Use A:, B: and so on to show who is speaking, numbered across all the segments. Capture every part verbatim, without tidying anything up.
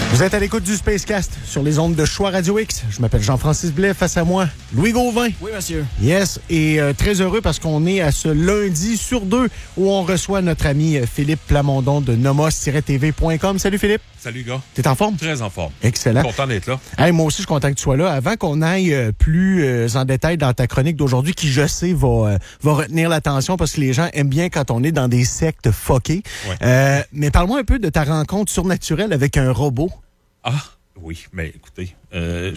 A: Vous êtes à l'écoute du Spacecast sur les ondes de Choix Radio X. Je m'appelle Jean-Francis Blais, face à moi, Louis Gauvin.
B: Oui, monsieur.
A: Yes, et euh, très heureux parce qu'on est à ce lundi sur deux où on reçoit notre ami euh, Philippe Plamondon de nomos tiret t v point com. Salut Philippe.
C: Salut gars.
A: T'es en forme?
C: Très en forme.
A: Excellent.
C: Content d'être là.
A: Hey, moi aussi, je suis content que tu sois là. Avant qu'on aille euh, plus euh, en détail dans ta chronique d'aujourd'hui, qui, je sais, va, euh, va retenir l'attention parce que les gens aiment bien quand on est dans des sectes fuckées.
C: Ouais.
A: Euh, mais parle-moi un peu de ta rencontre surnaturelle avec un robot.
C: Ah, oui, mais écoutez, euh,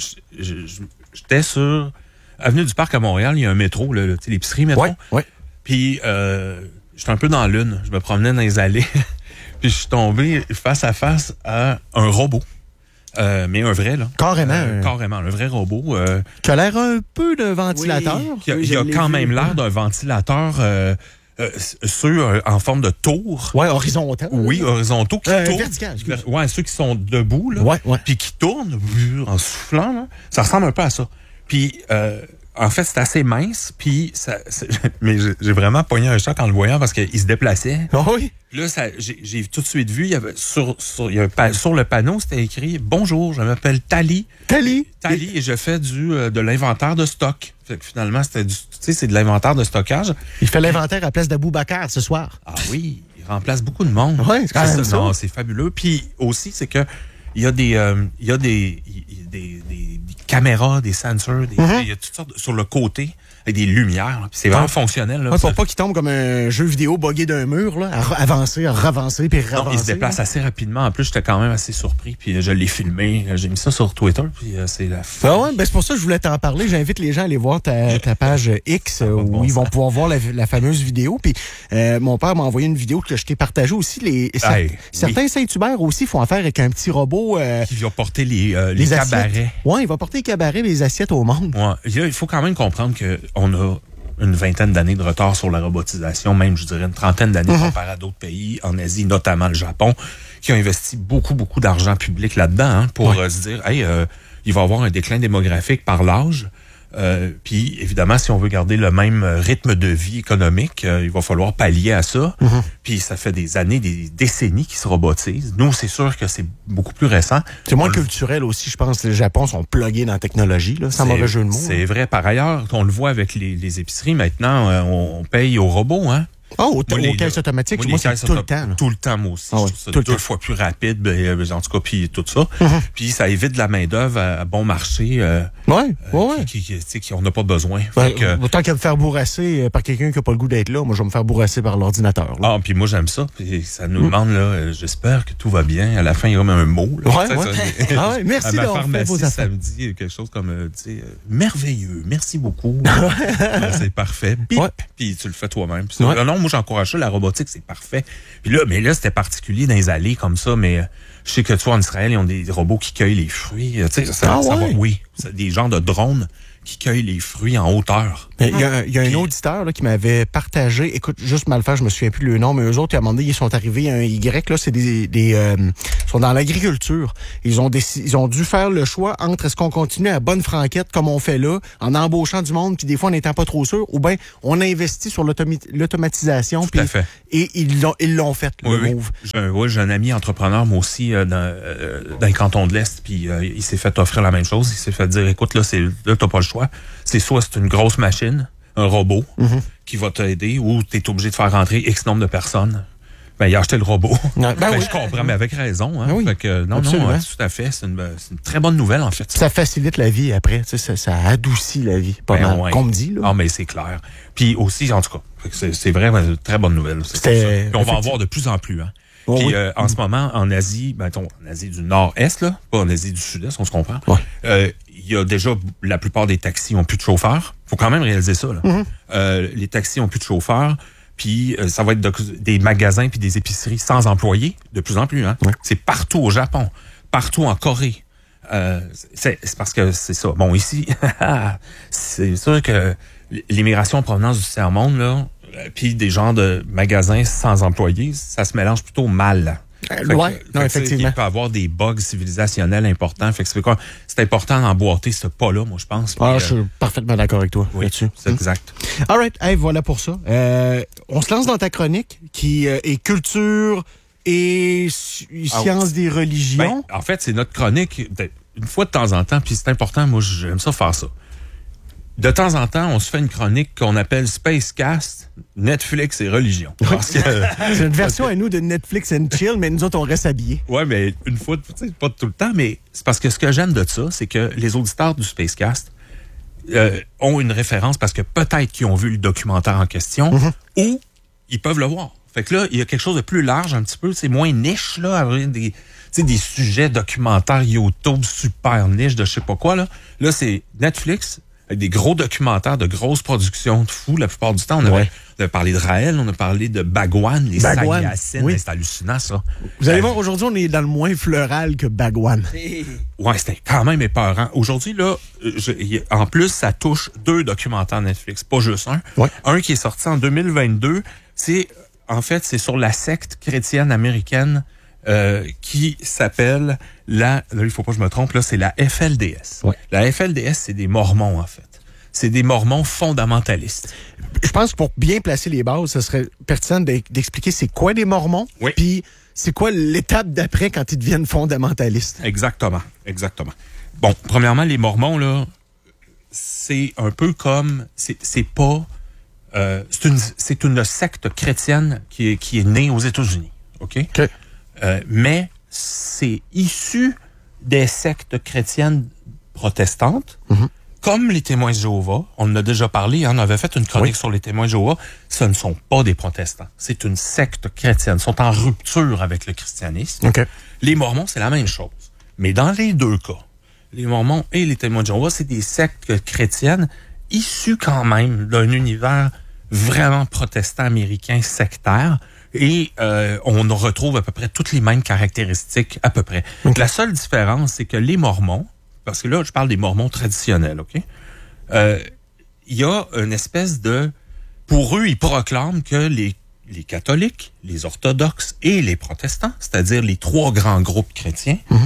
C: j'étais sur Avenue du Parc à Montréal, il y a un métro, là, l'épicerie métro.
A: Ouais, ouais.
C: Puis, euh, j'étais un peu dans l'une, je me promenais dans les allées, puis je suis tombé face à face à un robot. Euh, mais un vrai, là.
A: Carrément.
C: Euh,
A: euh,
C: carrément, un vrai robot. Euh,
A: qui a l'air un peu de ventilateur.
B: Oui.
C: qui a,
B: Oui,
C: il a
B: je l'ai
C: quand
B: vu.
C: même l'air d'un ventilateur euh, euh, sur, euh, en forme de tour.
A: Ouais, horizontal.
C: Oui, horizontaux qui
A: Euh,
C: tournent.
A: vertical, excuse.
C: Ouais, ceux qui sont debout, là.
A: Ouais, ouais.
C: Puis qui tournent en soufflant, là. Ça ressemble un peu à ça. Puis, euh, en fait, c'est assez mince, puis ça, c'est- mais j'ai j'ai vraiment pogné un choc en le voyant parce qu'il se déplaçait.
A: Ah oui.
C: Puis là, ça, j'ai, j'ai tout de suite vu, il y avait sur, sur, il y a un pa- sur le panneau, c'était écrit « Bonjour, je m'appelle Tali.
A: Tali.
C: Tali, et je fais du euh, de l'inventaire de stock. » Fait que finalement, c'était du, tu sais, c'est de l'inventaire de stockage.
A: Il fait l'inventaire à la place d'Aboubacar ce soir.
C: Ah oui, il remplace beaucoup de monde.
A: Ouais, c'est quand même ça.
C: Non, c'est fabuleux. Puis aussi, c'est que il y a des, euh, il y a des, il y a des, des, des caméras, des sensors, des,
A: Mm-hmm.
C: il y a toutes sortes de- sur le côté avec des lumières. là. Puis c'est vraiment
A: Ouais.
C: fonctionnel. Là,
A: Ouais,
C: Ça-
A: pour pas qu'il tombe comme un jeu vidéo bogué d'un mur, là, à r- avancer, à ravancer, puis
C: non,
A: ravancer.
C: il se déplace
A: là.
C: assez rapidement. En plus, j'étais quand même assez surpris. Puis euh, je l'ai filmé. J'ai mis ça sur Twitter. Puis euh, c'est la fin.
A: Ah ouais, ben c'est pour ça que je voulais t'en parler. J'invite les gens à aller voir ta, ta page X euh, où
C: bon
A: ils vont
C: sens.
A: pouvoir voir la, la fameuse vidéo. Puis euh, mon père m'a envoyé une vidéo que je t'ai partagée aussi. Les, cer-
C: Hey, oui.
A: certains Saint-Hubert aussi font affaire avec un petit robot. Euh,
C: Qui vont porter les, euh, les,
A: les assiettes.
C: cabarets.
A: Ouais, il va porter les cabarets et les assiettes au monde.
C: Ouais. Il y a- il faut quand même comprendre qu'on a une vingtaine d'années de retard sur la robotisation, même, je dirais, une trentaine d'années comparé à d'autres pays, en Asie, notamment le Japon, qui ont investi beaucoup, beaucoup d'argent public là-dedans hein, pour
A: Ouais.
C: euh, se dire, hey, euh, il va y avoir un déclin démographique par l'âge. Euh, puis, évidemment, si on veut garder le même euh, rythme de vie économique, euh, il va falloir pallier à ça. Puis, ça fait des années, des décennies qu'ils se robotisent. Nous, c'est sûr que c'est beaucoup plus récent.
A: C'est moins
C: On le-
A: culturel aussi, je pense. Les Japon sont plugués dans la technologie, là, sans
C: c'est-
A: mauvais jeu de mots.
C: C'est vrai. Par ailleurs, on le voit avec les, les épiceries maintenant, euh, on, on paye au robot, hein.
A: Ah, au,
C: Moi,
A: aux
C: les-
A: caisses automatiques,
C: moi,
A: moi,
C: les
A: c'est
C: caisses
A: tout le
C: auto-
A: temps. là.
C: Tout le temps, moi aussi.
A: Ah ouais,
C: je trouve ça
A: tout le
C: deux
A: temps.
C: fois plus rapide, ben, euh, en tout cas, puis tout ça. Puis ça évite de la main-d'œuvre à, à bon marché euh,
A: Ouais,
C: euh,
A: ouais, ouais.
C: qui, qui, qui, tu sais, qui on n'a pas besoin.
A: Ben,
C: Fait que,
A: autant qu'à me faire bourrasser euh, par quelqu'un qui n'a pas le goût d'être là, moi, je vais me faire bourrasser par l'ordinateur. là.
C: ah, puis moi, j'aime ça. Puis ça nous demande, là, euh, j'espère que tout va bien. À la fin, il y a comme un mot. Là,
A: Ouais,
C: Tu sais,
A: ouais.
C: ça-
A: Ah ouais, merci
C: à ma
A: d'avoir fait
C: pharmacie,
A: vos affaires.
C: ça me dit quelque chose comme, euh, tu sais, euh, merveilleux, merci beaucoup. Euh, c'est parfait. Bip.
A: Ouais.
C: Puis tu le fais toi-même. Puis ça-
A: Ouais.
C: Non, moi, j'encourage ça. La robotique, c'est parfait. Puis là, mais là, c'était particulier dans les allées comme ça, mais euh, je sais que tu vois, en Israël, ils ont des robots qui cueillent les fruits. euh, Tu sais, ça,
A: Ah
C: ça
A: ouais?
C: va- oui. C'est des genres de drones qui cueillent les fruits en hauteur.
A: Mais Il y a, il y a un
C: Puis-
A: auditeur là, qui m'avait partagé, écoute, juste mal faire, je me souviens plus le nom, mais eux autres, à un moment donné, ils sont arrivés à un Y, là, c'est des, des euh, ils sont dans l'agriculture. Ils ont déci- ils ont dû faire le choix entre est-ce qu'on continue à bonne franquette comme on fait là, en embauchant du monde, puis des fois en n'étant pas trop sûr, ou bien on investit sur l'automi- l'automatisation,
C: Tout
A: puis
C: à fait.
A: et ils l'ont ils l'ont fait, le
C: Oui, oui.
A: move.
C: J'ai un, ouais, j'ai un ami entrepreneur, moi aussi, euh, dans, euh, dans le canton de l'Est, puis euh, il s'est fait offrir la même chose. Il s'est fait dire, écoute, là, c'est, là, t'as pas le choix. C'est soit c'est une grosse machine, un robot, qui va t'aider, ou t'es obligé de faire rentrer X nombre de personnes. Ben, il a acheté le robot.
A: Ouais, ben
C: Ben,
A: oui.
C: je comprends, mais avec raison. Hein.
A: Ben oui.
C: Fait que, non,
A: Absolument.
C: non, euh, tout à fait. C'est une, c'est une très bonne nouvelle, en fait. ça.
A: Ça facilite la vie après, tu sais, ça, ça adoucit la vie, pas
C: Ben,
A: mal,
C: ouais.
A: qu'on me dit, là.
C: Ah, mais c'est clair. Puis aussi, en tout cas, fait que c'est, c'est vraiment une très bonne nouvelle. C'est
A: C'était-
C: ça. Puis on va en
A: effectivement.
C: voir de plus en plus. Hein.
A: Oh,
C: Puis
A: oui.
C: euh, en ce moment, en Asie, ben, ton- en Asie du Nord-Est, là, pas en Asie du Sud-Est, on se comprend.
A: Ouais.
C: Euh, il y a déjà, la plupart des taxis ont plus de chauffeurs. Faut quand même réaliser ça. Là.
A: Mm-hmm.
C: Euh, les taxis ont plus de chauffeurs. Puis euh, ça va être de- des magasins puis des épiceries sans employés, de plus en plus. Hein.
A: Ouais.
C: C'est partout au Japon, partout en Corée. Euh, c'est, c'est parce que c'est ça. Bon, ici, c'est sûr que l'immigration en provenance du tiers-monde, là, euh, puis des genres de magasins sans employés, ça se mélange plutôt mal.
A: Euh,
C: Fait que-
A: ouais,
C: fait
A: non,
C: que, tu sais,
A: effectivement.
C: Il peut y avoir des bugs civilisationnels importants. Fait que c'est quoi? C'est important d'emboîter ce pas-là, moi, je pense.
A: Ah,
C: Puis,
A: je
C: euh,
A: suis parfaitement d'accord avec toi
C: oui,
A: là-dessus.
C: c'est exact.
A: All right, hey, voilà pour ça. Euh, on se lance dans ta chronique qui euh, est culture et sciences ah, des religions.
C: Ben, en fait, c'est notre chronique, une fois de temps en temps, puis c'est important, moi j'aime ça faire ça. De temps en temps, on se fait une chronique qu'on appelle Spacecast, Netflix et religion. Parce que,
A: c'est une version à nous de Netflix and Chill, mais nous autres, on reste habillés.
C: Ouais, mais une fois, tu sais, pas tout le temps, mais c'est parce que ce que j'aime de ça, c'est que les auditeurs du Spacecast euh, ont une référence parce que peut-être qu'ils ont vu le documentaire en question mm-hmm. ou ils peuvent le voir. Fait que là, il y a quelque chose de plus large un petit peu, c'est moins niche, là, avec des, tu sais, des sujets documentaires YouTube super niche de je sais pas quoi, là. Là, c'est Netflix, avec des gros documentaires de grosses productions de fous. La plupart du temps, on, ouais. avait, on a parlé de Raël, on a parlé de Bagwan, les Saguassines. Oui. C'est hallucinant, ça.
A: Vous allez euh, voir, aujourd'hui, on est dans le moins fleural que Bagwan.
C: Ouais, c'était quand même épeurant. Aujourd'hui, là, je, y, en plus, ça touche deux documentaires Netflix, pas juste un. Ouais. Un qui est sorti en deux mille vingt-deux, c'est, en fait, c'est sur la secte chrétienne américaine Euh, qui s'appelle la... Là, il faut pas que je me trompe, là, c'est la F L D S. Ouais. La F L D S, c'est des Mormons, en fait. C'est des Mormons fondamentalistes.
A: Je pense que pour bien placer les bases, ce serait pertinent d'expliquer c'est quoi des Mormons, oui. Puis c'est quoi l'étape d'après quand ils deviennent fondamentalistes.
C: Exactement, exactement. Bon, premièrement, les Mormons, là, c'est un peu comme... C'est, c'est pas... Euh, c'est une, c'est une secte chrétienne qui est, qui est née aux États-Unis, OK? OK. Euh, mais c'est issu des sectes chrétiennes protestantes, mm-hmm. comme les témoins de Jéhovah. On en a déjà parlé, hein, on avait fait une chronique oui. sur les témoins de Jéhovah. Ce ne sont pas des protestants. C'est une secte chrétienne. Ils sont en rupture avec le christianisme. Okay. Les Mormons, c'est la même chose. Mais dans les deux cas, les Mormons et les témoins de Jéhovah, c'est des sectes chrétiennes issues quand même d'un univers vraiment protestant américain sectaire. Et euh, on retrouve à peu près toutes les mêmes caractéristiques, à peu près. Okay. La seule différence, c'est que les Mormons, parce que là, je parle des Mormons traditionnels, OK? Euh, il y a une espèce de... Pour eux, ils proclament que les, les catholiques, les orthodoxes et les protestants, c'est-à-dire les trois grands groupes chrétiens, mm-hmm.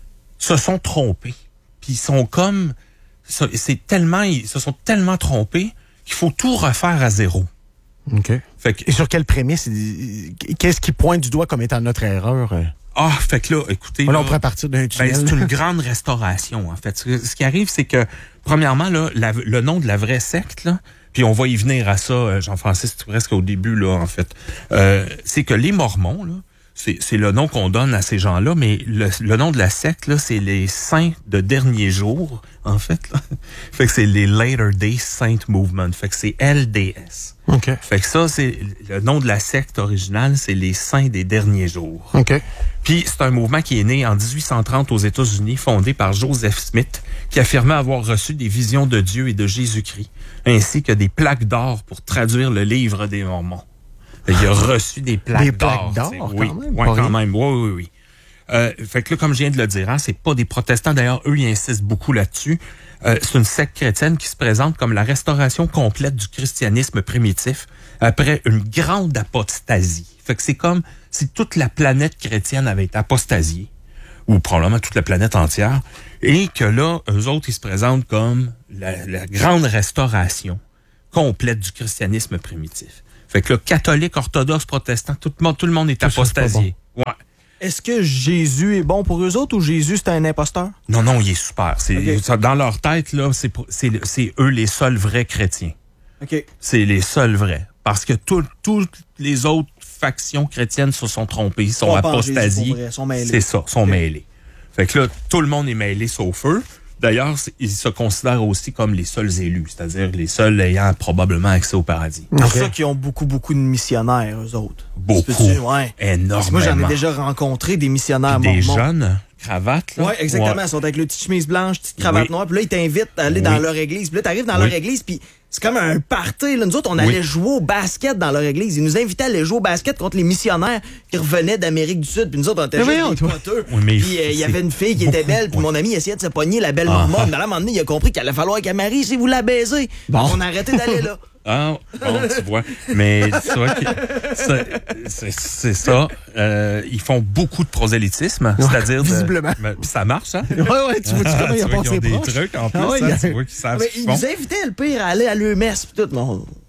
C: se sont trompés. Puis ils sont comme... C'est tellement... Ils se sont tellement trompés qu'il faut tout refaire à zéro.
A: OK. Fait que, et sur quelle prémisse? Qu'est-ce qui pointe du doigt comme étant notre erreur?
C: Ah, fait que là, écoutez...
A: On là, on pourrait partir d'un tunnel.
C: Ben, c'est une grande restauration, en fait. Ce, ce qui arrive, c'est que, premièrement, là, la, le nom de la vraie secte, là, puis on va y venir à ça, Jean-Francis, presque au début, là, en fait, euh, c'est que les Mormons, là, c'est, c'est le nom qu'on donne à ces gens-là, mais le, le nom de la secte, là, c'est les saints de dernier jour, en fait. Là. Fait que c'est les Latter Day Saint Movement. Fait que c'est L D S. OK. Fait que ça, c'est le nom de la secte originale, c'est les saints des derniers jours. OK. Puis c'est un mouvement qui est né en dix-huit cent trente aux États-Unis, fondé par Joseph Smith, qui affirmait avoir reçu des visions de Dieu et de Jésus-Christ, ainsi que des plaques d'or pour traduire le livre des Mormons. Il a reçu des plaques
A: des
C: d'or.
A: Des plaques d'or,
C: oui,
A: quand même.
C: Oui, quand même. Oui, oui, oui. Euh, fait que là, comme je viens de le dire, hein, c'est pas des protestants. D'ailleurs, eux, ils insistent beaucoup là-dessus. Euh, c'est une secte chrétienne qui se présente comme la restauration complète du christianisme primitif après une grande apostasie. Fait que c'est comme si toute la planète chrétienne avait été apostasiée, ou probablement toute la planète entière, et que là, eux autres, ils se présentent comme la, la grande restauration complète du christianisme primitif. Fait que là, catholique, orthodoxe, protestant, tout le monde, tout le monde est tout apostasié. Bon. Ouais.
B: Est-ce que Jésus est bon pour eux autres ou Jésus, c'est un imposteur?
C: Non, non, il est super. C'est, okay. ça, dans leur tête, là, c'est, c'est, c'est eux les seuls vrais chrétiens.
B: OK.
C: C'est les seuls vrais. Parce que toutes les autres factions chrétiennes se sont trompées, sont
B: On
C: apostasiées.
B: Sont mêlés.
C: C'est ça, sont
B: okay.
C: mêlés. Fait que là, tout le monde est mêlé sauf eux. D'ailleurs, ils se considèrent aussi comme les seuls élus, c'est-à-dire les seuls ayant probablement accès au paradis.
B: C'est pour okay. ça qu'ils ont beaucoup, beaucoup de missionnaires, eux autres.
C: Beaucoup. Ouais. Énormément. Parce que
B: moi, j'en ai déjà rencontré des missionnaires
C: Puis des
B: mormons.
C: jeunes, cravates, là.
B: Oui, exactement. Ouais. Ils sont avec le petit chemise blanche, petite cravate oui. noire. Puis là, ils t'invitent à aller oui. dans leur église. Puis là, t'arrives dans oui. leur église, puis c'est comme un party. Là. Nous autres, on allait oui. jouer au basket dans leur église. Ils nous invitaient à aller jouer au basket contre les missionnaires qui revenaient d'Amérique du Sud. Puis nous autres, on était juste des poteux. Oui, puis il euh, y avait une fille qui était belle. Puis oui. mon ami il essayait de se pogner la belle ah. mormone. Mais là, à un moment donné, il a compris qu'il allait falloir qu'elle marie si vous la baisez. Bon. On a arrêté d'aller là.
C: Ah, bon, tu vois. Mais tu vois que c'est, c'est, c'est ça. Euh, ils font beaucoup de prosélytisme, ouais, c'est-à-dire...
A: Visiblement.
C: De, puis ça marche, hein?
A: Oui, oui, tu vois, tu comment il a passé
C: proche. Ils ont des trucs, en plus, ah, ouais, hein, a... tu vois, qu'ils savent
B: mais ils nous invitaient, le pire, à aller à l'E M S, puis tout. Non,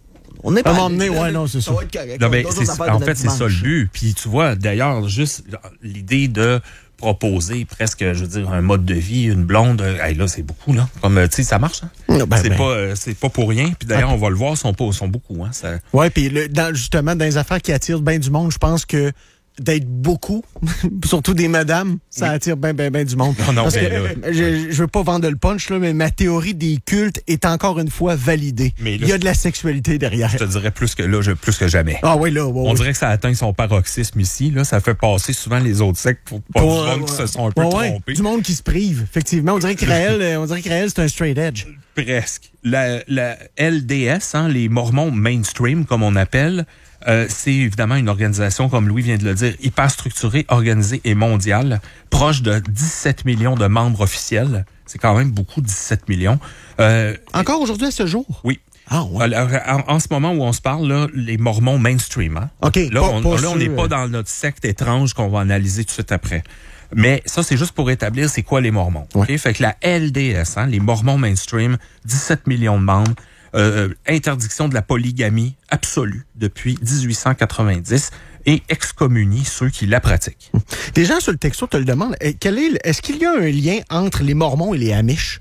B: On n'est
A: À
B: pas
A: un moment donné, ouais, non, c'est ça.
B: Ça va être correct.
C: Non,
B: On a
C: ben,
B: d'autres
C: c'est-
B: affaires de
C: en
B: notre
C: fait, c'est ça le
B: dimanche.
C: but. Puis tu vois, d'ailleurs, juste l'idée de proposer presque, je veux dire, un mode de vie, une blonde, euh, hey, là, c'est beaucoup, là. Comme, euh, tu sais, ça marche, hein?
A: Non, ben,
C: c'est
A: ben.
C: pas, euh, c'est pas pour rien. Puis d'ailleurs, on va le voir, ils sont, pas, sont beaucoup, hein. Ça...
A: Ouais, puis le- dans, justement, dans les affaires qui attirent bien du monde, je pense que d'être beaucoup, surtout des madames, ça
C: Oui.
A: attire bien, bien, bien du monde.
C: Non, non,
A: Parce
C: ben
A: que, je, je veux pas vendre le punch, là, mais ma théorie des cultes est encore une fois validée.
C: Mais là,
A: il y a de la sexualité derrière.
C: Je te dirais plus que là, je, plus que jamais.
A: Ah oui, là, ouais,
C: On
A: ouais.
C: dirait que ça atteint son paroxysme ici. Là, ça fait passer souvent les autres sectes pour pas
A: Ouais,
C: du monde
A: ouais.
C: qui se sont un peu
A: Ouais, ouais.
C: trompés.
A: Du monde qui se prive, effectivement. On dirait que Raël, euh, on dirait que Raël, c'est un straight edge.
C: Presque. La, la L D S, hein, les Mormons mainstream, comme on appelle, euh, c'est évidemment une organisation, comme Louis vient de le dire, hyper structurée, organisée et mondiale, proche de dix-sept millions de membres officiels. C'est quand même beaucoup, dix-sept millions. Euh,
A: Encore aujourd'hui à ce jour?
C: oui.
A: Ah ouais.
C: Alors, en, en ce moment où on se parle, là, les Mormons mainstream. Hein?
A: OK,
C: Là,
A: pas-
C: on
A: pas
C: là, on n'est
A: ceux,
C: pas
A: euh,
C: dans notre secte étrange qu'on va analyser tout de suite après. Mais ça, c'est juste pour établir c'est quoi les Mormons.
A: Ouais.
C: OK? Fait que la L D S, hein, les Mormons mainstream, dix-sept millions de membres, euh, interdiction de la polygamie absolue depuis dix-huit cent quatre-vingt-dix et excommunie ceux qui la pratiquent.
A: Des gens sur le texto te le demandent. eh, Quel est, le- est-ce qu'il y a un lien entre les Mormons et les Amish?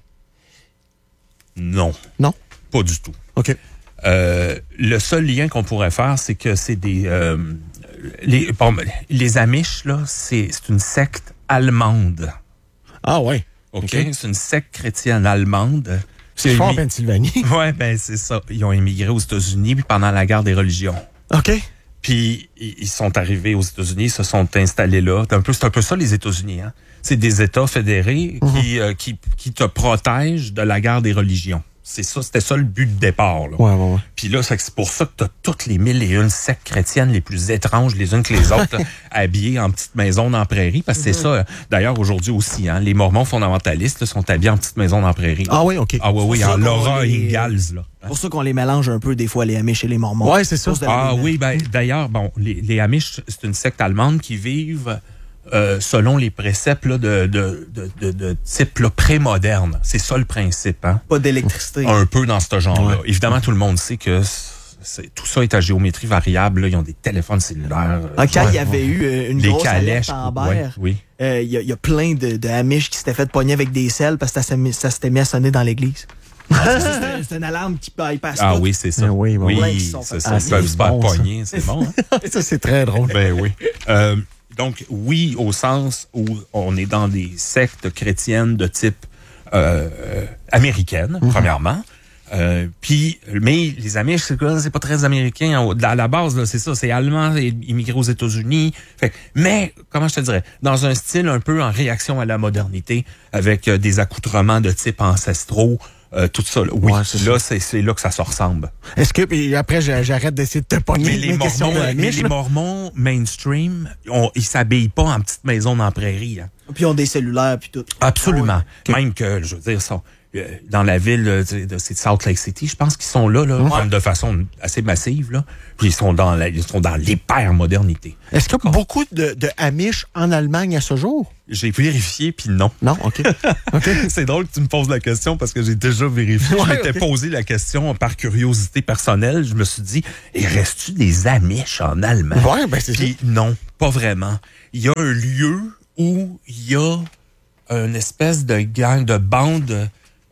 C: Non,
A: Non?
C: pas du tout.
A: OK.
C: Euh, le seul lien qu'on pourrait faire, c'est que c'est des... euh, les, bon, ben, les Amish, là, c'est c'est une secte allemande.
A: Ah ouais.
C: OK?
A: OK.
C: C'est une secte chrétienne allemande.
A: C'est fort en
C: émi-
A: Pennsylvanie.
C: Ouais, ben c'est ça. Ils ont émigré aux États-Unis puis pendant la guerre des religions.
A: OK.
C: Puis ils ils sont arrivés aux États-Unis, ils se sont installés là. C'est un peu, c'est un peu ça les États-Unis. Hein? C'est des États fédérés
A: Mhm.
C: qui, euh, qui qui te protègent de la guerre des religions. C'est ça, c'était ça le but de départ. Là.
A: Ouais, ouais, ouais.
C: Puis là, c'est que c'est pour ça que t'as toutes les mille et une sectes chrétiennes les plus étranges les unes que les autres, là, habillées en petites maisons dans la prairie. Parce que c'est ça, euh, d'ailleurs, aujourd'hui aussi, hein, les Mormons fondamentalistes là, sont habillés en petites maisons dans la prairie.
A: Ah oui, OK.
C: Ah oui, oui,
B: C'est pour
C: en
B: ça qu'on
C: Laura
B: les-
C: Ingalls, là.
B: C'est pour ça qu'on les mélange un peu des fois, les Amish et les Mormons.
A: Ouais, c'est ça.
B: À cause de
C: Ah
B: la-
C: oui, ben d'ailleurs, bon, les, les Amish, c'est une secte allemande qui vivent euh, selon les préceptes là, de, de, de, de, de type là, pré-moderne. C'est ça le principe, hein?
B: Pas d'électricité.
C: Un peu dans ce genre-là.
A: Ouais.
C: Évidemment, tout le monde sait que c'est, tout ça est à géométrie variable. Là. Ils ont des téléphones cellulaires.
B: Ah, quand
C: Ouais,
B: il y avait eu euh, une
C: les
B: grosse
C: calèches.
B: alerte en
C: ouais,
B: berre,
C: oui.
B: euh, il y, a- il y a plein de, de Amish qui s'étaient fait pogner avec des selles parce que ça, s'est mis- ça s'était mis à sonner dans l'église. Ah, ça, c'est- c'est une alarme qui bypasse
C: Ah
B: tout.
C: oui, c'est ça.
A: Ah oui, bon,
C: oui,
B: ouais, ils sont
C: c'est
B: fait
C: ça.
A: pogner.
C: Ils peuvent
A: Ah,
C: se
A: c'est
C: faire
A: bon, ça.
C: pogner, c'est bon. Hein?
A: Ça, c'est très drôle.
C: Ben oui. Euh, donc, oui, au sens où on est dans des sectes chrétiennes de type euh, euh, américaine,
A: Mhm.
C: premièrement. Euh, puis, mais les Amish, c'est quoi? C'est pas très américain. Au- À la base, là, c'est ça, c'est allemand, c'est immigré aux États-Unis. Fait que- mais, comment je te dirais, dans un style un peu en réaction à la modernité, avec euh, des accoutrements de type ancestraux, euh, tout ça. Là. Oui,
A: Ouais, c'est
C: là, c'est c'est là que ça se ressemble.
A: Est-ce que, puis après, j'a- j'arrête d'essayer de te pogner
C: Mais les,
A: mes questions
C: mormons,
A: de
C: mais
A: Amish,
C: les
A: là.
C: Mormons mainstream, on, ils s'habillent pas en petite maison dans la prairie. Hein.
B: Puis ils ont des cellulaires puis tout.
C: Absolument.
A: Ah ouais.
C: Même que, je veux dire, ça, euh, dans la ville euh, de, de c'est Salt Lake City, je pense qu'ils sont là, là comme de façon assez massive. Là. Puis ils sont dans la, ils sont dans l'hyper-modernité.
A: Est-ce qu'il y a beaucoup de, de Amish en Allemagne à ce jour?
C: J'ai vérifié, puis non.
A: Non? OK. OK.
C: C'est drôle que tu me poses la question parce que j'ai déjà vérifié.
A: Ouais,
C: je m'étais
A: ok.
C: posé la question par curiosité personnelle. Je me suis dit, et reste-tu des Amish en Allemagne?
A: Ouais, ben c'est ça.
C: Puis non, pas vraiment. Il y a un lieu où il y a une espèce de gang, de bande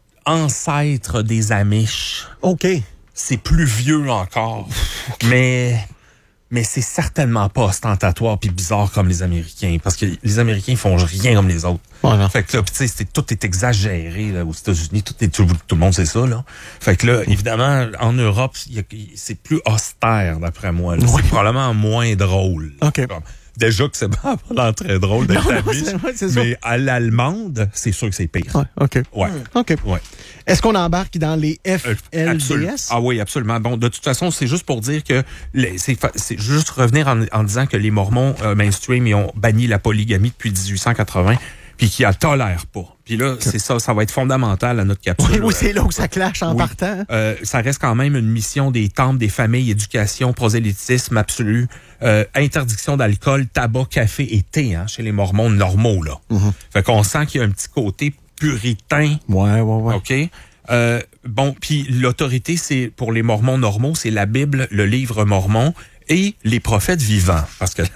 C: ancêtre des Amish.
A: OK.
C: C'est plus vieux encore, mais mais c'est certainement pas ostentatoire puis bizarre comme les Américains, parce que les Américains ils font rien comme les autres.
A: Ouais, non.
C: Fait que là, tu sais, c'est- tout est exagéré là, aux États-Unis, tout est tout, tout le monde sait ça là. Fait que là, évidemment, en Europe, il y a- c'est plus austère d'après moi. là.
A: Ouais.
C: C'est probablement moins drôle.
A: OK.
C: Comme, déjà que c'est pas l'air très drôle d'être
A: Non, non,
C: Amish,
A: c'est- ouais, c'est ça.
C: mais à l'allemande, c'est sûr que c'est pire.
A: Ouais, OK.
C: Ouais.
A: OK.
C: Ouais.
A: Est-ce qu'on embarque dans les
C: Euh,
A: F L
C: absolu-
A: D S?
C: Ah oui, absolument. Bon, de toute façon, c'est juste pour dire que les- c'est fa- c'est juste revenir en, en disant que les Mormons euh, mainstream ils ont banni la polygamie depuis dix-huit cent quatre-vingts, puis qu'ils la tolèrent pas. Puis là, c'est ça, ça va être fondamental à notre capsule.
A: Oui, oui, c'est là où ça clash en
C: Oui.
A: partant.
C: Euh, ça reste quand même une mission des temples, des familles, éducation, prosélytisme absolu, euh, interdiction d'alcool, tabac, café et thé, hein, chez les Mormons normaux, là.
A: Mhm.
C: Fait qu'on sent qu'il y a un petit côté puritain.
A: Ouais, ouais, ouais.
C: OK? Euh, bon, puis l'autorité, c'est pour les Mormons normaux, c'est la Bible, le livre mormon et les prophètes vivants. Parce que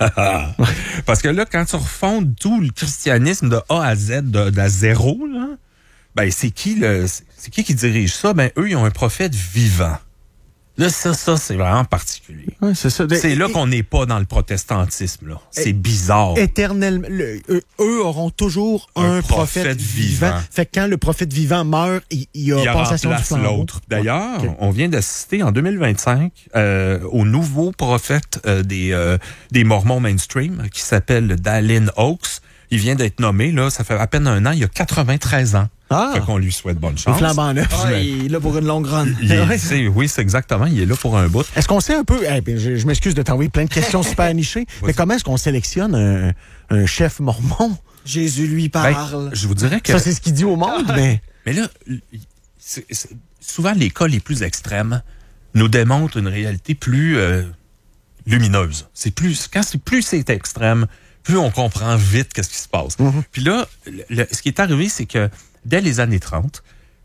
C: parce que là, quand tu refondes tout le christianisme de A à Z, de, de zéro, là, ben c'est qui le, c'est qui qui dirige ça? Ben eux, ils ont un prophète vivant. Là, ça, ça, c'est vraiment particulier.
A: Ouais, c'est ça.
C: C'est là qu'on n'est pas dans le protestantisme, là. C'est bizarre.
A: Éternellement, le, eux, eux auront toujours un,
C: Un
A: prophète,
C: prophète
A: vivant.
C: vivant.
A: Fait que quand le prophète vivant meurt, il, il y a
C: Il
A: passation du
C: remplace
A: flambeau.
C: l'autre. D'ailleurs,
A: Ouais. Okay.
C: on vient d'assister en deux mille vingt-cinq euh, au nouveau prophète euh, des, euh, des Mormons mainstream qui s'appelle Dallin Oaks. Il vient d'être nommé, là, ça fait à peine un an, il a quatre-vingt-treize ans.
A: Ah!
C: Fait qu'on lui souhaite bonne
A: Le
C: chance.
A: flambant neuf.
B: Ah, il est là pour une longue run.
C: Il est-
A: Ouais.
C: c'est- oui, c'est exactement. Il est là pour un bout.
A: Est-ce qu'on sait un peu, eh, bien, je, je m'excuse de t'envoyer plein de questions super nichées, mais comment est-ce qu'on sélectionne un, un chef mormon?
B: Jésus lui
C: Ben,
B: parle.
C: je vous dirais que...
A: Ça, c'est ce qu'il dit au monde, mais...
C: Mais là, c'est- c'est- souvent, les cas les plus extrêmes nous démontrent une réalité plus euh, lumineuse. C'est plus, quand c'est plus c'est extrême, plus on comprend vite qu'est-ce qui se passe.
A: Mm-hmm.
C: Puis là, le- le- ce qui est arrivé, c'est que dès les années trente,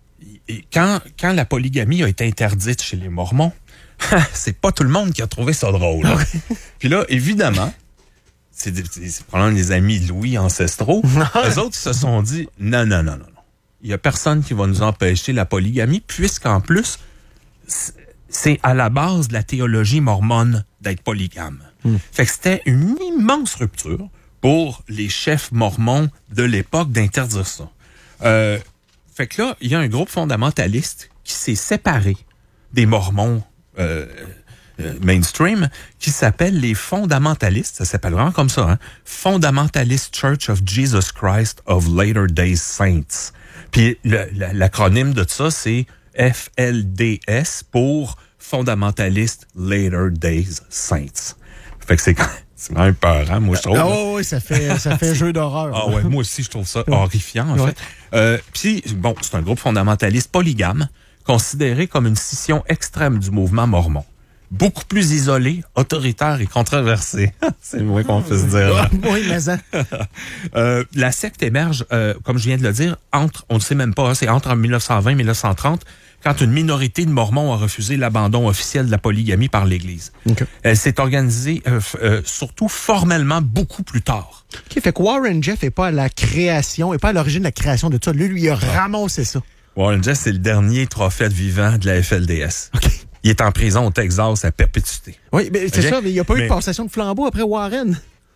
C: et quand, quand la polygamie a été interdite chez les Mormons, c'est pas tout le monde qui a trouvé ça drôle. hein. Puis là, évidemment, c'est des- c'est probablement des amis Louis ancestraux. Eux autres, ils se sont dit, non, non, non, non, non. Il y a personne qui va nous empêcher la polygamie, puisqu'en plus, c'est- c'est à la base de la théologie mormone d'être polygame.
A: Mm.
C: Fait que c'était une immense rupture pour les chefs mormons de l'époque d'interdire ça. Euh, fait que là, il y a un groupe fondamentaliste qui s'est séparé des mormons euh, euh, mainstream qui s'appelle les fondamentalistes. Ça s'appelle vraiment comme ça, hein? Fundamentalist Church of Jesus Christ of Latter-day Saints. Puis le- la- l'acronyme de ça, c'est F L D S pour Fundamentalist Latter-day Saints. Fait que c'est quand c'est quand même peurant, moi, je trouve.
A: Ah
C: là.
A: ouais, ouais, ça fait, ça fait jeu d'horreur.
C: Ah ouais, moi aussi, je trouve ça
A: Ouais.
C: horrifiant, en
A: Ouais.
C: fait. Euh, Puis, bon, c'est un groupe fondamentaliste polygame, considéré comme une scission extrême du mouvement mormon. Beaucoup plus isolé, autoritaire et controversé. C'est le moins qu'on puisse dire. là.
A: Oui, mais ça.
C: Euh, la secte émerge, euh, comme je viens de le dire, entre, on ne sait même pas, hein, c'est entre dix-neuf cent vingt et dix-neuf cent trente, quand une minorité de Mormons a refusé l'abandon officiel de la polygamie par l'Église.
A: OK.
C: Elle s'est organisée euh, f- euh, surtout formellement beaucoup plus tard.
A: OK, fait que Warren Jeff n'est pas à la création, n'est pas à l'origine de la création de ça. Lui, lui, il a ramassé ça.
C: Warren Jeffs, c'est le dernier prophète vivant de la F L D S.
A: OK.
C: Il est en prison au Texas à perpétuité.
A: Oui, mais c'est
C: OK.
A: ça, mais il n'y a pas eu
C: Mais-
A: de passation de flambeau après Warren.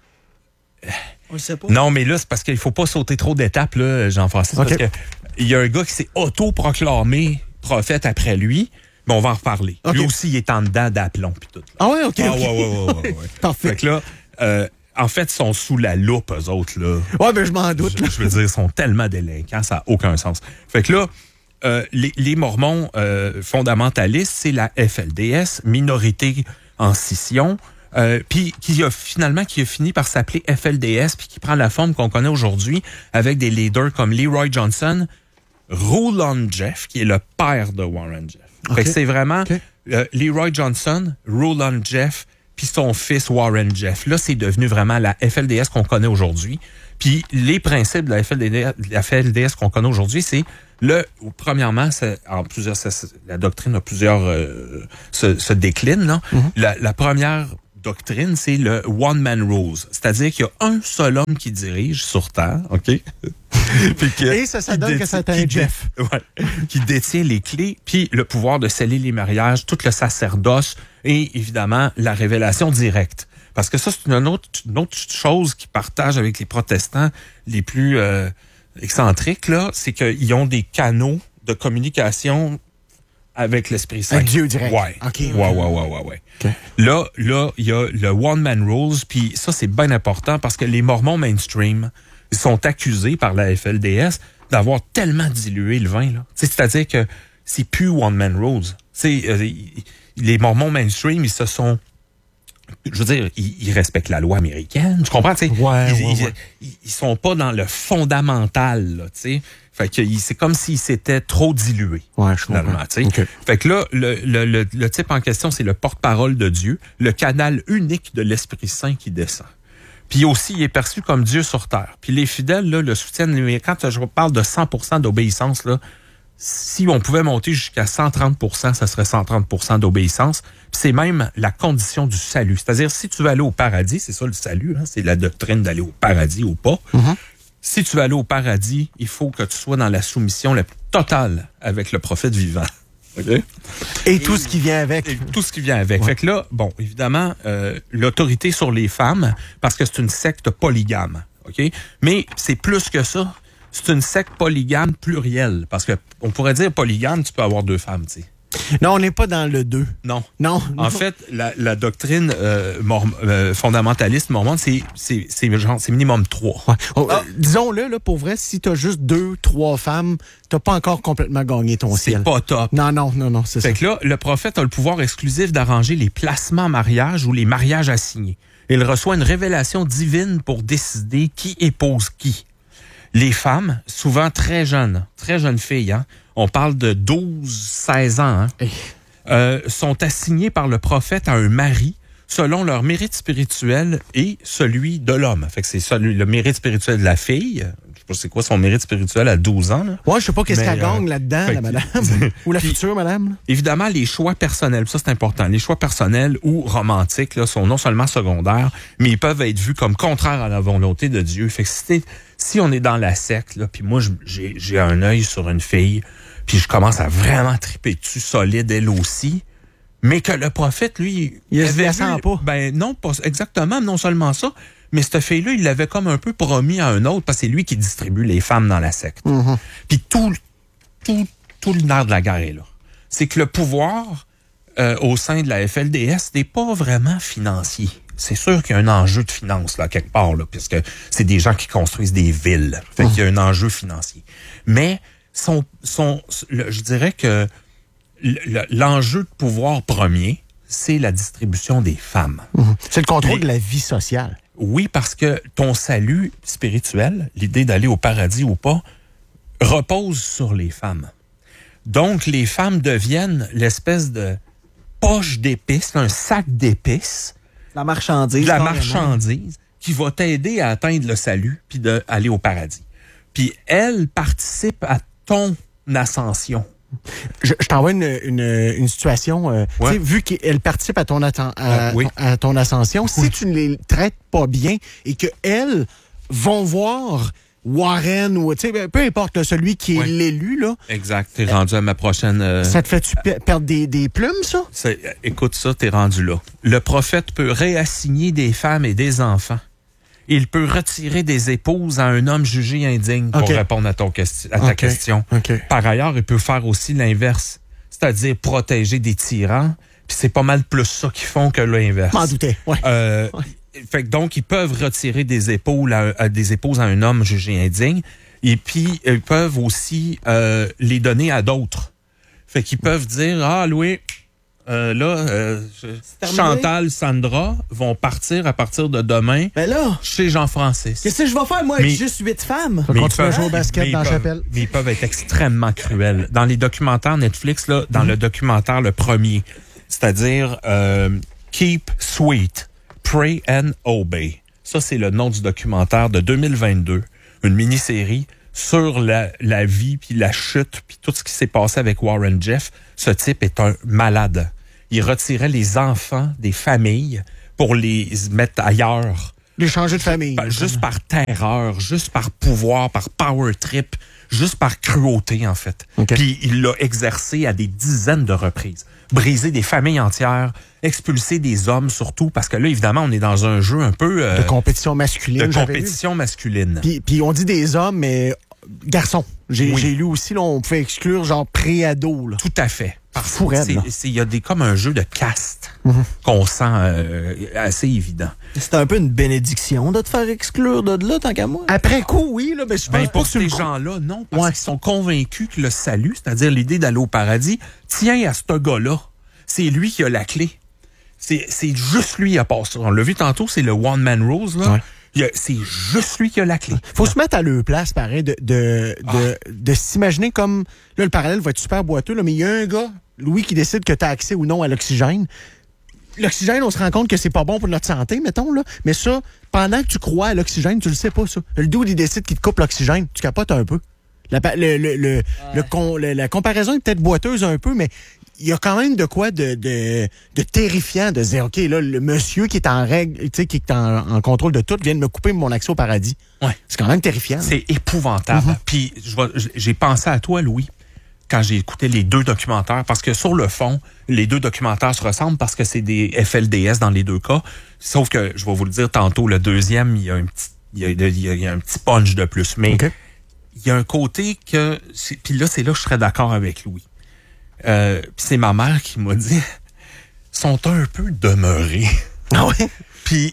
B: On le sait pas.
C: Non, mais là, c'est parce qu'il faut pas sauter trop d'étapes, là, Jean-François.
A: OK.
C: Parce que il y a un gars qui s'est auto-proclamé prophète après lui, mais on va en reparler.
A: OK.
C: Lui aussi, il est en dedans d'aplomb puis tout.
A: Ah ouais, OK.
C: Ah
A: OK.
C: ouais, ouais, ouais, ouais, ouais.
A: Parfait.
C: Fait que là, euh, en fait, ils sont sous la loupe, eux autres, là.
A: Ouais, ben je m'en doute.
C: Je, je veux dire, ils sont tellement délinquants, ça n'a aucun sens. Fait que là, euh, les, les Mormons euh, fondamentalistes, c'est la F L D S, minorité en scission, euh, puis qui a finalement qui a fini par s'appeler F L D S, puis qui prend la forme qu'on connaît aujourd'hui avec des leaders comme Leroy Johnson, Rulon Jeff, qui est le père de Warren Jeff. Fait que
A: OK.
C: c'est vraiment
A: OK.
C: euh, Leroy Johnson, Rulon Jeff, puis son fils Warren Jeff. Là, c'est devenu vraiment la F L D S qu'on connaît aujourd'hui. Puis les principes de la F L D S, de la F L D S qu'on connaît aujourd'hui, c'est le premièrement, c'est, en plusieurs, ça, c'est- la doctrine a plusieurs euh, se, se décline. Là.
A: Mm-hmm.
C: La, la première doctrine, c'est le one man rules, c'est-à-dire qu'il y a un seul homme qui dirige sur Terre, ok. Puis que-
A: Et ça, ça
C: qui
A: donne que
C: détient-
A: c'est un
C: qui dé-
A: Jeff.
C: Ouais. Qui détient les clés, puis le pouvoir de sceller les mariages, tout le sacerdoce et évidemment la révélation directe. Parce que ça, c'est une autre, une autre chose qu'ils partagent avec les protestants les plus euh, excentriques, là, c'est qu'ils ont des canaux de communication avec l'Esprit Saint.
A: Avec Dieu direct.
C: Ouais.
A: OK.
C: Ouais, ouais, ouais, ouais, ouais.
A: OK.
C: Là, là, il y a le One Man Rules, puis ça, c'est bien important parce que les Mormons mainstream sont accusés par la F L D S d'avoir tellement dilué le vin, là. T'sais, c'est-à-dire que c'est plus One Man Rules. C'est, euh, les Mormons mainstream, ils se sont... Je veux dire, ils, ils respectent la loi américaine. Tu comprends? T'sais?
A: Ouais,
C: ils,
A: ouais,
C: ils,
A: ouais.
C: ils, ils sont pas dans le fondamental, là, tu sais. Fait que il- c'est comme s'ils s'étaient trop dilués.
A: Ouais, je comprends.
C: Finalement, tu sais.
A: OK.
C: Fait que là, le, le, le, le type en question, c'est le porte-parole de Dieu, le canal unique de l'Esprit Saint qui descend. Puis aussi, il est perçu comme Dieu sur terre. Puis les fidèles, là, le soutiennent. Mais quand je parle de cent pour cent d'obéissance, là, si on pouvait monter jusqu'à cent trente pour cent, ça serait cent trente pour cent d'obéissance. Puis c'est même la condition du salut. C'est-à-dire, si tu veux aller au paradis, c'est ça le salut, hein, c'est la doctrine d'aller au paradis ou pas. Mm-hmm. Si tu veux aller au paradis, il faut que tu sois dans la soumission la plus totale avec le prophète vivant. Okay?
A: Et, et tout ce qui vient avec.
C: Et tout ce qui vient avec. Ouais. Fait que là, bon, évidemment, euh, l'autorité sur les femmes, parce que c'est une secte polygame. OK? Mais c'est plus que ça. C'est une secte polygame plurielle. Parce que on pourrait dire polygame, tu peux avoir deux femmes, tu sais.
A: Non, on n'est pas dans le deux.
C: Non.
A: Non.
C: En non. fait, la, la doctrine euh, mor- euh, fondamentaliste mormone, c'est, c'est, c'est, genre, c'est minimum trois.
A: Ouais. Oh, ah. euh, disons-le, là, pour vrai, si t'as juste deux, trois femmes, t'as pas encore complètement gagné ton
C: c'est
A: ciel.
C: C'est pas top.
A: Non, non, non, non, c'est
C: fait
A: ça.
C: Fait que là, le prophète a le pouvoir exclusif d'arranger les placements en mariage ou les mariages assignés. Il reçoit une révélation divine pour décider qui épouse qui. Les femmes, souvent très jeunes, très jeunes filles, hein, on parle de douze seize ans, hein, hey. euh, sont assignées par le prophète à un mari selon leur mérite spirituel et celui de l'homme. Fait que c'est celui, le mérite spirituel de la fille. Je sais pas c'est quoi son mérite spirituel à douze ans. Là.
A: Ouais, je sais pas qu'est-ce qu'elle gagne euh, là-dedans, la madame. Ou la puis, future madame.
C: Évidemment, les choix personnels, ça c'est important. Les choix personnels ou romantiques là, sont non seulement secondaires, mais ils peuvent être vus comme contraires à la volonté de Dieu. Fait que si, si on est dans la secte, là, puis moi j'ai, j'ai un œil sur une fille, puis je commence à vraiment triper dessus solide elle aussi, mais que le prophète, lui,
A: il avait vu, pas.
C: Ben non, pas exactement, non seulement ça, mais cette fille-là, il l'avait comme un peu promis à un autre, parce que c'est lui qui distribue les femmes dans la secte. Mm-hmm. Puis tout, tout, tout le nerf de la guerre est là. C'est que le pouvoir euh, au sein de la F L D S n'est pas vraiment financier. C'est sûr qu'il y a un enjeu de finance, là, quelque part, là, puisque c'est des gens qui construisent des villes. Fait mm-hmm. qu'il y a un enjeu financier. Mais son, son, le, je dirais que le, l'enjeu de pouvoir premier, c'est la distribution des femmes.
A: Mmh. C'est le contrôle Et, de la vie sociale.
C: Oui, parce que ton salut spirituel, l'idée d'aller au paradis ou pas, repose sur les femmes. Donc, les femmes deviennent l'espèce de poche d'épices, un sac d'épices.
B: La marchandise.
C: La marchandise qui va t'aider à atteindre le salut puis d'aller au paradis. Puis, elle participe à ton ascension.
A: Je, je t'envoie une, une, une situation, euh, ouais. vu qu'elle participe à ton, atten- à, euh, oui. à ton ascension, oui. si tu ne les traites pas bien et qu'elles vont voir Warren ou peu importe là, celui qui est oui. l'élu, là.
C: Exact, t'es rendu à ma prochaine... Euh,
A: ça te fait-tu pe- perdre des, des plumes, ça?
C: C'est, écoute ça, t'es rendu là. Le prophète peut réassigner des femmes et des enfants. Il peut retirer des épouses à un homme jugé indigne pour okay. répondre à, ton question, à ta okay. question. Okay. Par ailleurs, il peut faire aussi l'inverse, c'est-à-dire protéger des tyrans. Puis c'est pas mal plus ça qu'ils font que l'inverse.
A: M'en doutais, ouais.
C: Euh,
A: ouais.
C: Fait que donc, ils peuvent retirer des épaules à, à des épouses à un homme jugé indigne. Et puis, ils peuvent aussi euh, les donner à d'autres. Fait qu'ils peuvent dire, ah, Louis... Euh, là, euh, Chantal, Sandra vont partir à partir de demain
B: ben là,
C: chez Jean-Francis.
B: Qu'est-ce que je vais faire, moi, avec juste huit femmes?
A: Faut continuer à jouer au basket dans la chapelle.
C: Mais ils peuvent être extrêmement cruels. Dans les documentaires Netflix, là, dans mm-hmm. le documentaire, le premier, c'est-à-dire euh, Keep Sweet, Pray and Obey. Ça, c'est le nom du documentaire de deux mille vingt-deux. Une mini-série sur la, la vie, puis la chute, puis tout ce qui s'est passé avec Warren Jeff. Ce type est un malade. Il retirait les enfants des familles pour les mettre ailleurs.
A: Les changer de famille.
C: Par, juste par terreur, juste par pouvoir, par power trip, juste par cruauté, en fait. Okay. Puis il l'a exercé à des dizaines de reprises. Briser des familles entières, expulser des hommes surtout, parce que là, évidemment, on est dans un jeu un peu... Euh,
A: de compétition masculine.
C: De compétition masculine.
A: Puis, puis on dit des hommes, mais garçons. J'ai, oui. j'ai lu aussi, là, on pouvait exclure genre pré-ado. Là.
C: Tout à fait.
A: Il
C: y a des comme un jeu de caste mm-hmm. qu'on sent euh, assez évident.
B: C'est un peu une bénédiction de te faire exclure de là, tant qu'à moi.
A: Après coup, oui. Là, mais je pense
C: ben,
A: pas
C: pour
A: que
C: ces gens-là, non. Parce ouais. qu'ils sont convaincus que le salut, c'est-à-dire l'idée d'aller au paradis, tient à ce gars-là. C'est lui qui a la clé. C'est, c'est juste lui à part ça. On l'a vu tantôt, c'est le one-man rules, là. Ouais. Il a, c'est juste lui qui a la clé.
A: Faut se mettre à leur place, pareil, de, de, ah. de, de s'imaginer comme... Là, le parallèle va être super boiteux, là, mais il y a un gars, Louis, qui décide que tu as accès ou non à l'oxygène. L'oxygène, on se rend compte que c'est pas bon pour notre santé, mettons, là. Mais ça, pendant que tu crois à l'oxygène, tu le sais pas, ça. Le dude, il décide qu'il te coupe l'oxygène. Tu capotes un peu. La, le, le, le, ouais. le, con, le, la comparaison est peut-être boiteuse un peu, mais il y a quand même de quoi de, de, de terrifiant de dire, OK, là, le monsieur qui est en règle, tu sais, qui est en, en contrôle de tout, vient de me couper mon accès au paradis.
C: Ouais.
A: C'est quand même terrifiant.
C: C'est là. épouvantable. Mm-hmm. Puis j'ai pensé à toi, Louis, quand j'ai écouté les deux documentaires, parce que sur le fond, les deux documentaires se ressemblent parce que c'est des F L D S dans les deux cas. Sauf que, je vais vous le dire tantôt, le deuxième, il y a un petit, il y a, il y a, il y a un petit punch de plus. Mais okay. il y a un côté que... Puis là, c'est là que je serais d'accord avec Louis. Euh, puis c'est ma mère qui m'a dit, sont un peu demeurés.
A: Ah oui?
C: Puis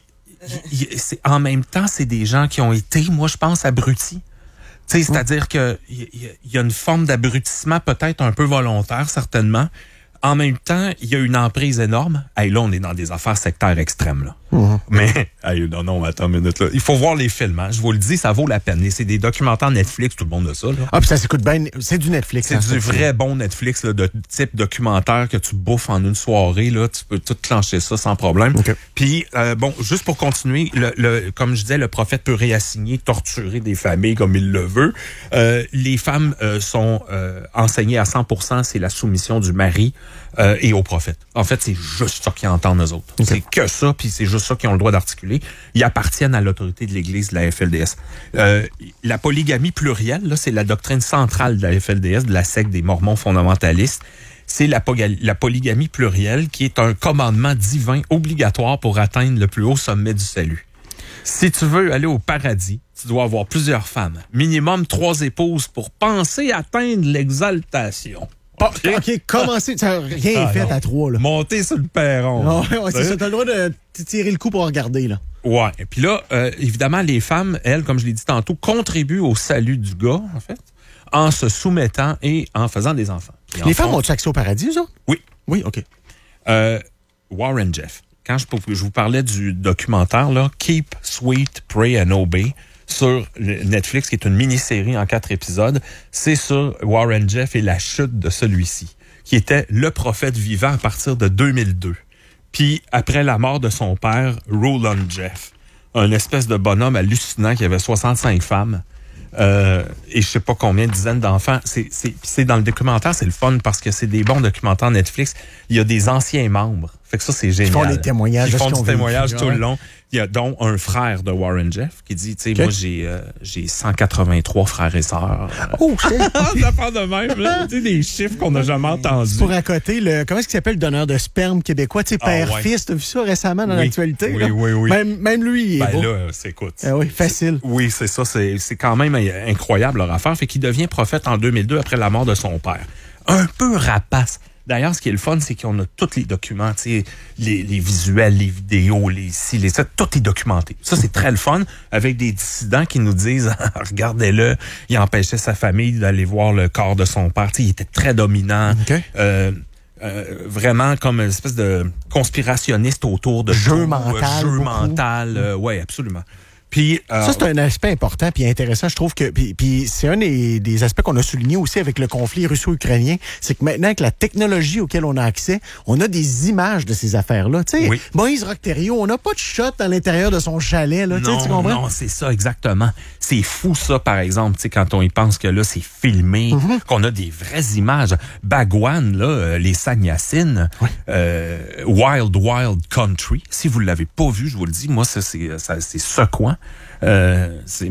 C: en même temps, c'est des gens qui ont été, moi, je pense, abrutis. Tu sais, c'est-à-dire que il y, y a une forme d'abrutissement peut-être un peu volontaire, certainement. En même temps, il y a une emprise énorme. Hey, là, on est dans des affaires sectaires extrêmes, là. Mmh. Mais, hey, non, non, attends une minute, là. Il faut voir les films, hein. Je vous le dis, ça vaut la peine. Et c'est des documentaires Netflix, tout le monde a ça, là.
A: Ah, puis ça s'écoute bien. C'est du Netflix.
C: C'est du vrai ça. Bon Netflix, là, de type documentaire que tu bouffes en une soirée, là. Tu peux tout clencher ça sans problème. Okay. Puis, euh, bon, juste pour continuer, le, le, comme je disais, le prophète peut réassigner, torturer des familles comme il le veut. Euh, les femmes euh, sont euh, enseignées à cent pour cent, c'est la soumission du mari. Euh, et au prophète. En fait, c'est juste ça qu'ils entendent eux autres. Okay. C'est que ça, puis c'est juste ça qu'ils ont le droit d'articuler. Ils appartiennent à l'autorité de l'Église, de la F L D S. Euh, la polygamie plurielle, là, c'est la doctrine centrale de la F L D S, de la secte des Mormons fondamentalistes. C'est la, la polygamie plurielle qui est un commandement divin obligatoire pour atteindre le plus haut sommet du salut. Si tu veux aller au paradis, tu dois avoir plusieurs femmes. Minimum trois épouses pour penser atteindre l'exaltation.
A: OK, okay commencez. Ça n'a rien ah, fait non. à trois, là.
C: Monter sur le perron.
A: Non, ouais, c'est ça. T'as le droit de tirer le coup pour regarder, là.
C: Ouais. Et puis là, euh, évidemment, les femmes, elles, comme je l'ai dit tantôt, contribuent au salut du gars, en fait, en se soumettant et en faisant des enfants.
A: Et les femmes font... ont-tu accès au paradis, ça?
C: Oui.
A: Oui, OK.
C: Euh, Warren Jeff. Quand je, je vous parlais du documentaire, là, Keep, Sweet, Pray and Obey, sur Netflix, qui est une mini-série en quatre épisodes, c'est sur Warren Jeff et la chute de celui-ci, qui était le prophète vivant à partir de deux mille deux. Puis, après la mort de son père, Roland Jeff, un espèce de bonhomme hallucinant qui avait soixante-cinq femmes, euh, et je sais pas combien de dizaines d'enfants. C'est, c'est, c'est dans le documentaire, c'est le fun parce que c'est des bons documentaires Netflix. Il y a des anciens membres. Fait que ça, c'est génial.
A: Ils font des témoignages.
C: Ils font des témoignages tout
A: ouais.
C: le long. Il y a donc un frère de Warren Jeff qui dit, tu sais, okay. moi, j'ai euh, j'ai cent quatre-vingt-trois frères et sœurs.
A: Oh, c'est
C: ça part de même, là. Tu sais, des chiffres qu'on n'a jamais entendus.
A: Pour à côté, le, comment est-ce qu'il s'appelle le donneur de sperme québécois? Tu sais, père-fils, ah, ouais. t'as vu ça récemment dans oui. l'actualité?
C: Oui,
A: là?
C: oui, oui.
A: Même, même lui, il est
C: ben
A: beau.
C: là, c'est écoute.
A: Ah oui, facile.
C: C'est, oui, c'est ça. C'est, c'est quand même incroyable leur affaire. Fait qu'il devient prophète en deux mille deux après la mort de son père. Un peu rapace. D'ailleurs, ce qui est le fun, c'est qu'on a tous les documents, tu sais, les, les visuels, les vidéos, les ci, les ça, tout est documenté. Ça, c'est très le fun, avec des dissidents qui nous disent, regardez-le, il empêchait sa famille d'aller voir le corps de son père. Tu sais, il était très dominant.
A: Okay.
C: Euh, euh, vraiment comme une espèce de conspirationniste autour de
A: jeu
C: tout,
A: mental.
C: Euh, jeu mental. Euh, oui, absolument. Puis, euh,
A: ça, c'est un aspect important puis intéressant, je trouve que puis, puis c'est un des, des aspects qu'on a souligné aussi avec le conflit russo-ukrainien, c'est que maintenant avec la technologie auquel on a accès, on a des images de ces affaires-là. Tu sais, oui. Moïse Rock-Thériault, on n'a pas de shot à l'intérieur de son chalet, là.
C: Non,
A: tu comprends?
C: Non, c'est ça, exactement. C'est fou, ça, par exemple, tu sais, quand on y pense que là, c'est filmé, mm-hmm. qu'on a des vraies images. Bagwan, là, euh, les Sagnassines, oui. euh, Wild Wild Country. Si vous l'avez pas vu, je vous le dis, moi, ça, c'est, ça, c'est secouant. Euh, c'est